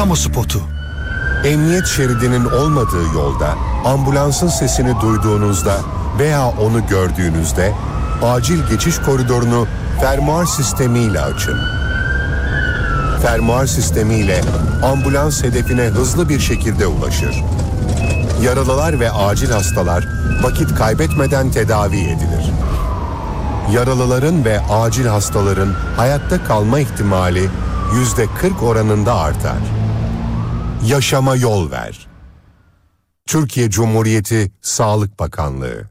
kamu spotu. Emniyet şeridinin olmadığı yolda ambulansın sesini duyduğunuzda veya onu gördüğünüzde acil geçiş koridorunu fermuar sistemiyle açın. Fermuar sistemiyle ambulans hedefine hızlı bir şekilde ulaşır. Yaralılar ve acil hastalar vakit kaybetmeden tedavi edilir. Yaralıların ve acil hastaların hayatta kalma ihtimali %40 oranında artar. Yaşama yol ver. Türkiye Cumhuriyeti Sağlık Bakanlığı.